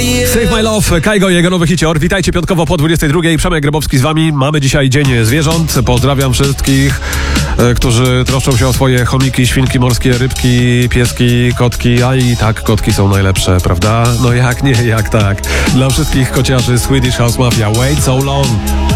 Save My Love, Kaigo i jego nowy hicior. Witajcie piątkowo po 22. Przemek Grabowski z wami. Mamy dzisiaj Dzień Zwierząt. Pozdrawiam wszystkich, którzy troszczą się o swoje chomiki, świnki morskie, rybki, pieski, kotki. A i tak, kotki są najlepsze, prawda? No jak nie, jak tak. Dla wszystkich kociarzy Swedish House Mafia. Wait so long.